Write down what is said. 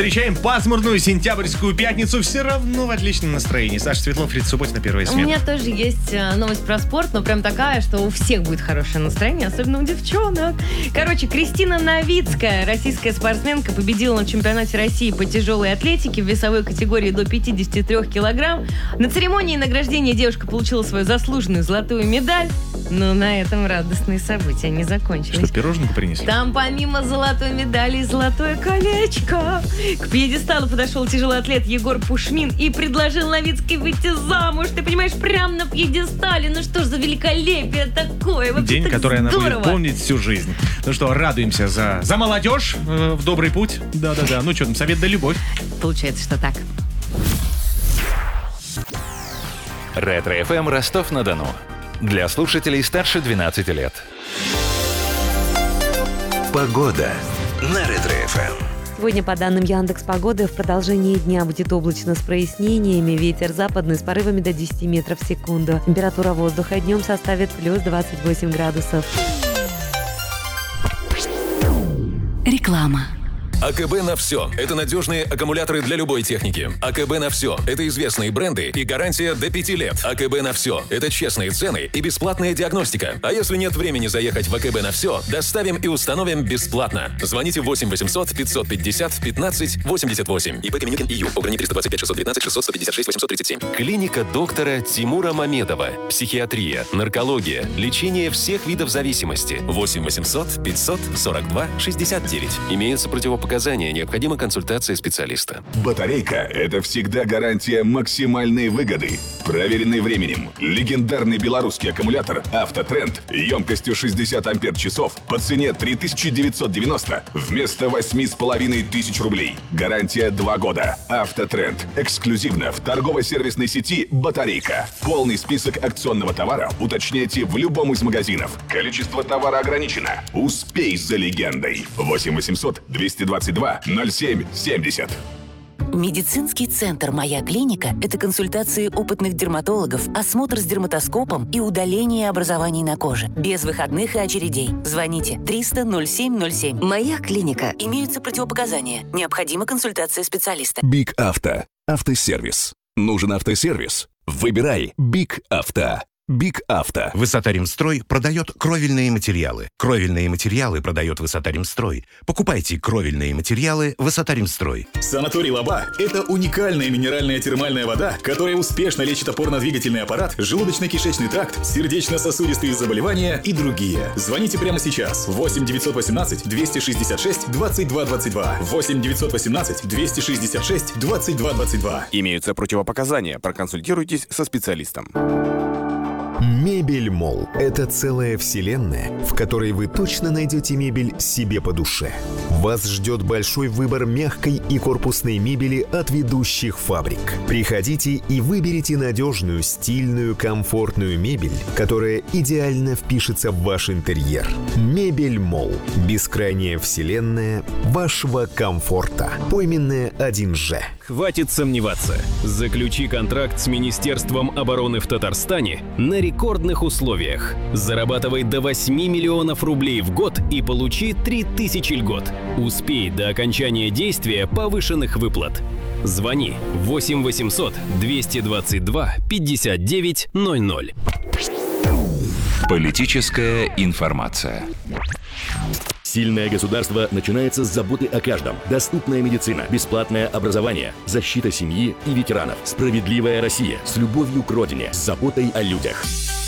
Встречаем пасмурную сентябрьскую пятницу все равно в отличном настроении. Саша Светлов, Рита Субботина, первая смена. У меня тоже есть новость про спорт, но прям такая, что у всех будет хорошее настроение, особенно у девчонок. Короче, Кристина Новицкая, российская спортсменка, победила на чемпионате России по тяжелой атлетике в весовой категории до 53 килограмм. На церемонии награждения девушка получила свою заслуженную золотую медаль. Но на этом радостные события не закончились. Что, пироженку принесли? Там помимо золотой медали и золотое колечко. К пьедесталу подошел тяжелоатлет Егор Пушмин и предложил Новицкой выйти замуж. Ты понимаешь, прямо на пьедестале. Ну что ж за великолепие такое. Вообще День, так который здорово. она будет помнить всю жизнь. Ну что, радуемся за молодежь в добрый путь. Да-да-да. Ну что там, совет да любовь. Получается, что так. Ретро-ФМ Ростов-на-Дону. Для слушателей старше 12 лет. Погода на Ретро-ФМ. Сегодня, по данным Яндекс.Погоды, в продолжении дня будет облачно с прояснениями. Ветер западный с порывами до 10 метров в секунду. Температура воздуха днем составит плюс 28 градусов. Реклама. АКБ на все. Это надежные аккумуляторы для любой техники. АКБ на все. Это известные бренды и гарантия до 5 лет. АКБ на все. Это честные цены и бесплатная диагностика. А если нет времени заехать в АКБ на все, доставим и установим бесплатно. Звоните 8 800 550 15 88. ИП Каменюкин ИЮ. ОГРНИ 325 619 600 156 837. Клиника доктора Тимура Мамедова. Психиатрия, наркология, лечение всех видов зависимости. 8 800 542 69. Имеются противопоказания. Необходима консультация специалиста. Батарейка – это всегда гарантия максимальной выгоды. Проверенный временем. Легендарный белорусский аккумулятор «Автотренд» емкостью 60 ампер-часов по цене 3990 вместо 8500 рублей. Гарантия 2 года. «Автотренд» эксклюзивно в торгово-сервисной сети «Батарейка». Полный список акционного товара уточняйте в любом из магазинов. Количество товара ограничено. Успей за легендой. 8 800 222 07 70. Медицинский центр «Моя клиника» — это консультации опытных дерматологов, осмотр с дерматоскопом и удаление образований на коже. Без выходных и очередей. Звоните 300-07-07. «Моя клиника». Имеются противопоказания. Необходима консультация специалиста. Биг Авто. Автосервис. Нужен автосервис? Выбирай Биг Авто. Биг Авто. Высота-Ремстрой продает кровельные материалы. Кровельные материалы продает Высота-Ремстрой. Покупайте кровельные материалы Высота-Ремстрой. Санаторий Лаба – это уникальная минеральная термальная вода, которая успешно лечит опорно-двигательный аппарат, желудочно-кишечный тракт, сердечно-сосудистые заболевания и другие. Звоните прямо сейчас. 8 918 266 22 22. 8 918 266 22 22. Имеются противопоказания. Проконсультируйтесь со специалистом. Мебель Молл – это целая вселенная, в которой вы точно найдете мебель себе по душе. Вас ждет большой выбор мягкой и корпусной мебели от ведущих фабрик. Приходите и выберите надежную, стильную, комфортную мебель, которая идеально впишется в ваш интерьер. Мебель Молл – бескрайняя вселенная вашего комфорта. Пойменная 1Ж. Хватит сомневаться. Заключи контракт с Министерством обороны в Татарстане на рекордных условиях. Зарабатывай до 8 миллионов рублей в год и получи 3000 льгот. Успей до окончания действия повышенных выплат. Звони 8 800 222 59 00. Политическая информация. Сильное государство начинается с заботы о каждом. Доступная медицина, бесплатное образование, защита семьи и ветеранов. Справедливая Россия с любовью к родине, с заботой о людях.